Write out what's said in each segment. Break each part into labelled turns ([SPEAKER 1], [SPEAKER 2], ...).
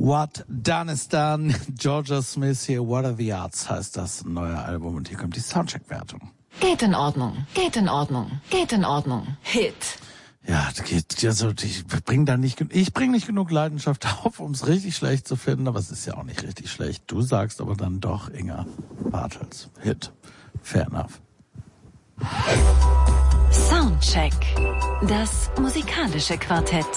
[SPEAKER 1] What Done is Done. Georgia Smith hier, What Are the Odds heißt das neue Album und hier kommt die Soundcheck-Wertung.
[SPEAKER 2] Geht in Ordnung, geht in Ordnung, geht in Ordnung. Hit.
[SPEAKER 1] Ja, ich bringe nicht genug Leidenschaft auf, um es richtig schlecht zu finden, aber es ist ja auch nicht richtig schlecht. Du sagst aber dann doch, Inga Bartels, Hit. Fair enough.
[SPEAKER 2] Soundcheck. Das musikalische Quartett.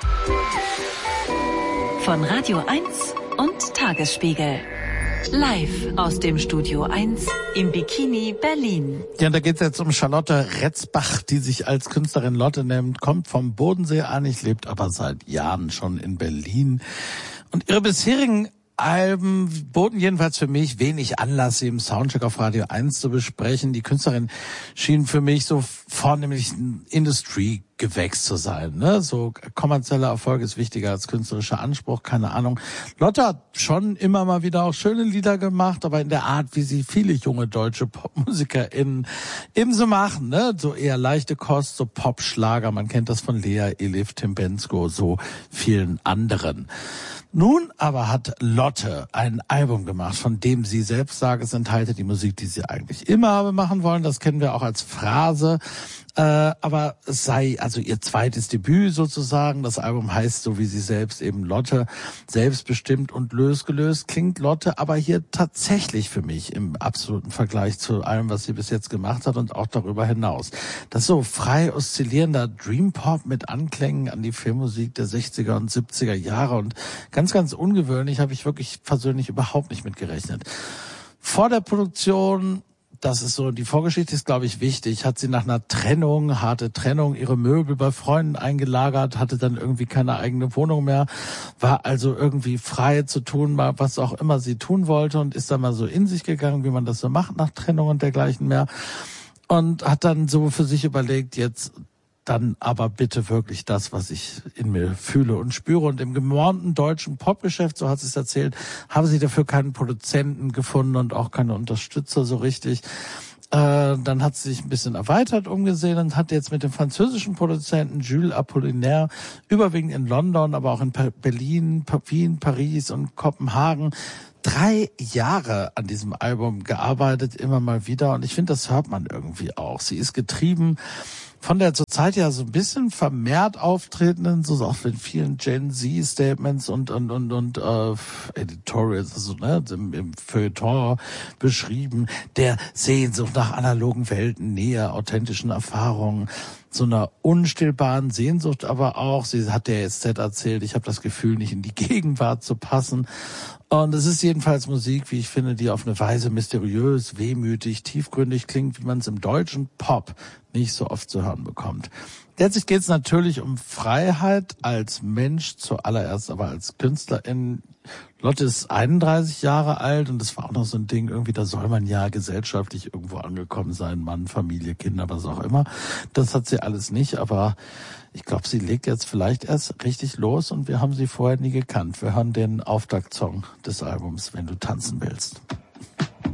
[SPEAKER 2] Von Radio 1 und Tagesspiegel. Live aus dem Studio 1 im Bikini Berlin.
[SPEAKER 1] Ja, und da geht's jetzt um Charlotte Retzbach, die sich als Künstlerin Lotte nennt, kommt vom Bodensee eigentlich, lebt aber seit Jahren schon in Berlin. Und ihre bisherigen Alben boten jedenfalls für mich wenig Anlass, sie im Soundcheck auf Radio 1 zu besprechen. Die Künstlerin schien für mich so vornehmlich ein Industriegewächs zu sein, ne? So kommerzieller Erfolg ist wichtiger als künstlerischer Anspruch, keine Ahnung. Lotte hat schon immer mal wieder auch schöne Lieder gemacht, aber in der Art, wie sie viele junge deutsche PopmusikerInnen eben so machen, ne? So eher leichte Kost, so Popschlager, man kennt das von Lea, Elif, Tim Bendzko, so vielen anderen. Nun aber hat Lotte ein Album gemacht, von dem sie selbst sagt, es enthalte die Musik, die sie eigentlich immer habe machen wollen. Das kennen wir auch als Phrase. Aber es sei also ihr zweites Debüt sozusagen. Das Album heißt, so wie sie selbst eben Lotte, selbstbestimmt und losgelöst klingt Lotte, aber hier tatsächlich für mich im absoluten Vergleich zu allem, was sie bis jetzt gemacht hat und auch darüber hinaus. Das so frei oszillierender Dream Pop mit Anklängen an die Filmmusik der 60er und 70er Jahre und ganz, ganz ungewöhnlich, habe ich wirklich persönlich überhaupt nicht mit gerechnet. Vor der Produktion, das ist so, die Vorgeschichte ist, glaube ich, wichtig, hat sie nach einer Trennung, harte Trennung, ihre Möbel bei Freunden eingelagert, hatte dann irgendwie keine eigene Wohnung mehr, war also irgendwie frei zu tun, was auch immer sie tun wollte und ist dann mal so in sich gegangen, wie man das so macht nach Trennung und dergleichen mehr und hat dann so für sich überlegt, jetzt dann aber bitte wirklich das, was ich in mir fühle und spüre. Und im gemornten deutschen Popgeschäft, so hat sie es erzählt, haben sie dafür keinen Produzenten gefunden und auch keine Unterstützer so richtig. Dann hat sie sich ein bisschen erweitert umgesehen und hat jetzt mit dem französischen Produzenten Jules Apollinaire überwiegend in London, aber auch in Berlin, Wien, Paris und Kopenhagen 3 Jahre an diesem Album gearbeitet, immer mal wieder. Und ich finde, das hört man irgendwie auch. Sie ist getrieben von der zurzeit ja so ein bisschen vermehrt auftretenden, so auch in vielen Gen Z-Statements und Editorials, also ne, im Feuilleton beschrieben, der Sehnsucht nach analogen Welten, näher authentischen Erfahrungen, so einer unstillbaren Sehnsucht, aber auch, sie hat der SZ erzählt, ich habe das Gefühl, nicht in die Gegenwart zu passen. Und es ist jedenfalls Musik, wie ich finde, die auf eine Weise mysteriös, wehmütig, tiefgründig klingt, wie man es im deutschen Pop nicht so oft zu hören bekommt. Letztlich geht es natürlich um Freiheit als Mensch zuallererst, aber als Künstlerin. Lotte ist 31 Jahre alt und das war auch noch so ein Ding, irgendwie, da soll man ja gesellschaftlich irgendwo angekommen sein, Mann, Familie, Kinder, was auch immer. Das hat sie alles nicht, aber ich glaube, sie legt jetzt vielleicht erst richtig los und wir haben sie vorher nie gekannt. Wir hören den Auftaktsong des Albums, Wenn du tanzen willst.